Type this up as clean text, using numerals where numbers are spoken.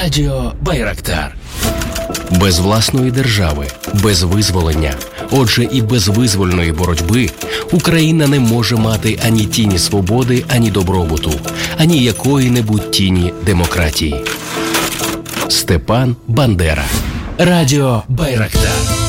Радіо Байрактар. Без власної держави, без визволення, отже і без визвольної боротьби Україна не може мати ані тіні свободи, ані добробуту, ані якої-небудь тіні демократії. Степан Бандера. Радіо Байрактар.